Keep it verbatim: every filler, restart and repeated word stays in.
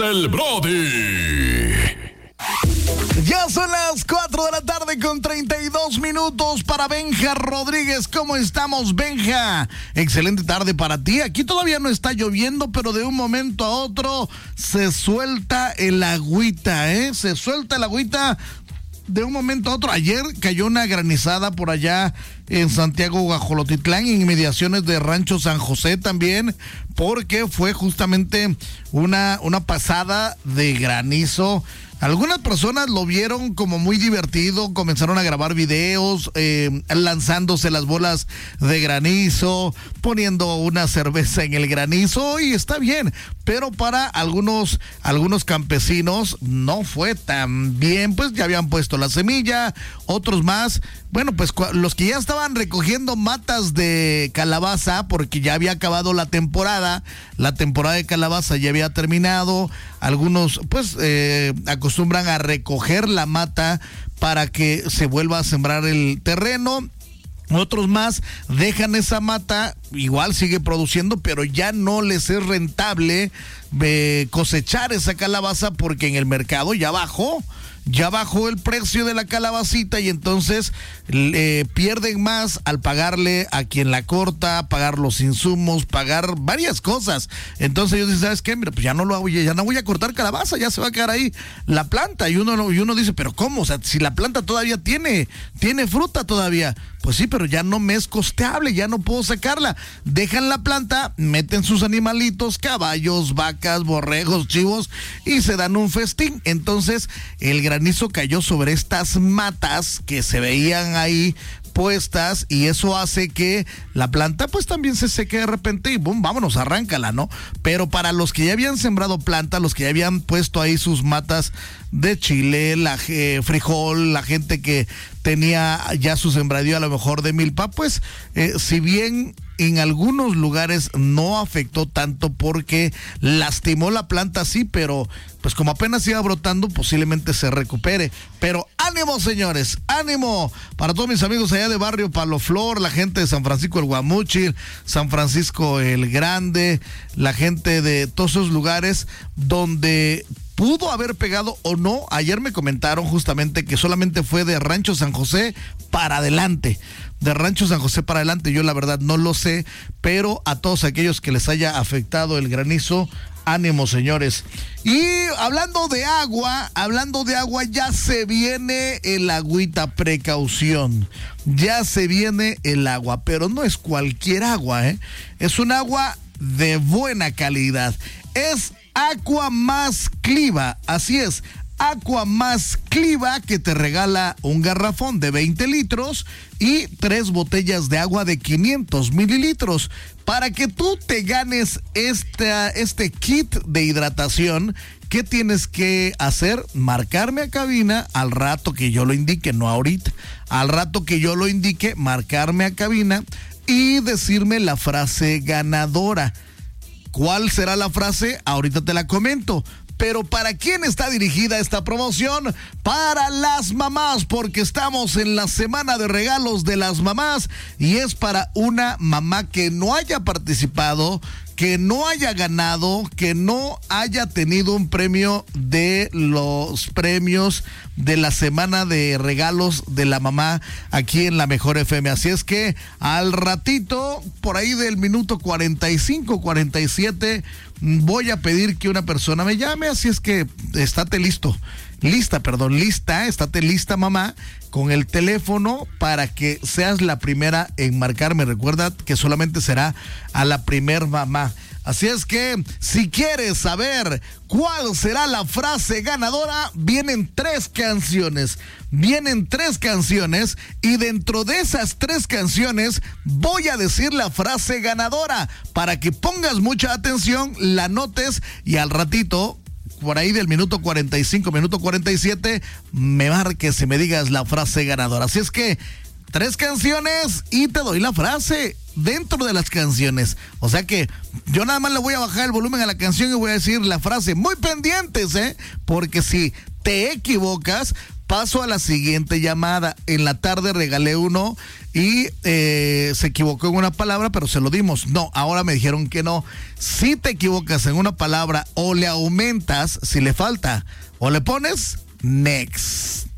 del Brody. Ya son las cuatro de la tarde con treinta y dos minutos para Benja Rodríguez. ¿Cómo estamos, Benja? Excelente tarde para ti. Aquí todavía no está lloviendo, pero de un momento a otro se suelta el agüita, ¿eh? Se suelta el agüita de un momento a otro. Ayer cayó una granizada por allá en Santiago Guajolotitlán, en inmediaciones de Rancho San José también, porque fue justamente una, una pasada de granizo. Algunas personas lo vieron como muy divertido, comenzaron a grabar videos, eh, lanzándose las bolas de granizo, poniendo una cerveza en el granizo, y está bien, pero para algunos, algunos campesinos no fue tan bien, pues ya habían puesto la semilla, otros más, bueno, pues los que ya estaban recogiendo matas de calabaza, porque ya había acabado la temporada, la temporada de calabaza ya había terminado, algunos pues eh, acostumbran a recoger la mata para que se vuelva a sembrar el terreno. Otros más dejan esa mata, igual sigue produciendo, pero ya no les es rentable eh, cosechar esa calabaza porque en el mercado ya bajó. Ya bajó el precio de la calabacita y entonces eh, pierden más al pagarle a quien la corta, pagar los insumos, pagar varias cosas. Entonces ellos dicen, ¿sabes qué? Mira, pues ya no lo hago, ya no voy a cortar calabaza, ya se va a quedar ahí la planta. Y uno, y uno dice, ¿pero cómo? O sea, si la planta todavía tiene, tiene fruta todavía. Pues sí, pero ya no me es costeable, ya no puedo sacarla. Dejan la planta, meten sus animalitos, caballos, vacas, borregos, chivos, y se dan un festín. Entonces, el granizo cayó sobre estas matas que se veían ahí puestas, y eso hace que la planta pues también se seque de repente y boom, vámonos, arráncala, ¿no? Pero para los que ya habían sembrado planta, los que ya habían puesto ahí sus matas de chile, la eh, frijol, la gente que tenía ya su sembradío a lo mejor de milpa, pues eh, si bien en algunos lugares no afectó tanto porque lastimó la planta, sí, pero pues como apenas iba brotando, posiblemente se recupere. Pero ánimo, señores, ánimo para todos mis amigos allá de Barrio Palo Flor, la gente de San Francisco el Guamúchil, San Francisco el Grande, la gente de todos esos lugares donde pudo haber pegado o no. Ayer me comentaron justamente que solamente fue de Rancho San José para adelante. De Rancho San José para adelante, yo la verdad no lo sé, pero a todos aquellos que les haya afectado el granizo, ánimo, señores. Y hablando de agua, hablando de agua, ya se viene el agüita, precaución. Ya se viene el agua, pero no es cualquier agua, ¿eh? Es un agua de buena calidad. Es Aqua Más Cliva, así es. Aqua Más Cliva, que te regala un garrafón de veinte litros y tres botellas de agua de quinientos mililitros. Para que tú te ganes esta, este kit de hidratación, ¿qué tienes que hacer? Marcarme a cabina al rato que yo lo indique, no ahorita. Al rato que yo lo indique, marcarme a cabina y decirme la frase ganadora. ¿Cuál será la frase? Ahorita te la comento. Pero ¿para quién está dirigida esta promoción? Para las mamás, porque estamos en la semana de regalos de las mamás y es para una mamá que no haya participado, que no haya ganado, que no haya tenido un premio de los premios de la semana de regalos de la mamá aquí en la Mejor F M. Así es que al ratito, por ahí del minuto cuarenta y cinco, cuarenta y siete, voy a pedir que una persona me llame, así es que estate listo, lista, perdón, lista, estate lista, mamá, con el teléfono para que seas la primera en marcarme. Recuerda que solamente será a la primer mamá. Así es que si quieres saber cuál será la frase ganadora, vienen tres canciones. Vienen tres canciones y dentro de esas tres canciones voy a decir la frase ganadora para que pongas mucha atención, la notes y al ratito, por ahí del minuto cuarenta y cinco, minuto cuarenta y siete, me marques y me digas la frase ganadora. Así es que tres canciones y te doy la frase dentro de las canciones. O sea que yo nada más le voy a bajar el volumen a la canción y voy a decir la frase. Muy pendientes, ¿eh? Porque si te equivocas, Paso a la siguiente llamada. En la tarde regalé uno y eh, se equivocó en una palabra, pero se lo dimos. No, ahora me dijeron que no. Si te equivocas en una palabra o le aumentas si le falta o le pones next.